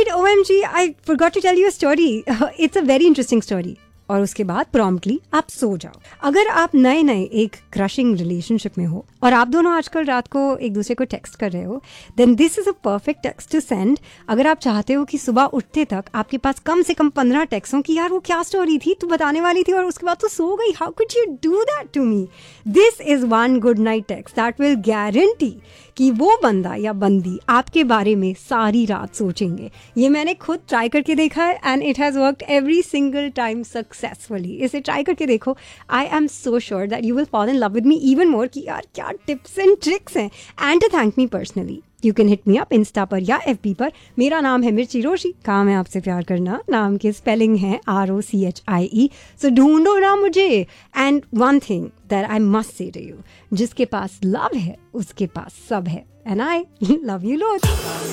Right, OMG, I forgot to tell you a story. It's a very interesting story. और उसके बाद promptly आप सो जाओ. अगर आप नए नए एक क्रशिंग रिलेशनशिप में हो और आप दोनों आजकल रात को एक दूसरे को टेक्स्ट कर रहे हो, then this is a perfect text to send. अगर आप चाहते हो कि सुबह उठते तक आपके पास कम से कम 15 टेक्स्ट हो कि यार वो क्या स्टोरी थी, तू बताने वाली थी और उसके बाद तो सो गई, how could you do that to me. This is one good night text that will guarantee कि वो बंदा या बंदी आपके बारे में सारी रात सोचेंगे. ये मैंने खुद ट्राई करके देखा है and it has worked every single time successfully. इसे ट्राई करके देखो. I am so sure that you will fall in love with me even more कि यार क्या टिप्स एंड ट्रिक्स हैं. And to thank me personally, you can hit me up Insta पर या FB पर. मेरा नाम है मिर्ची रोशी. काम है आपसे प्यार करना. नाम के स्पेलिंग है ROCHIE. सो ढूंढो ना मुझे. And one thing that I must say to you, जिसके पास लव है उसके पास सब है. And I love you lot.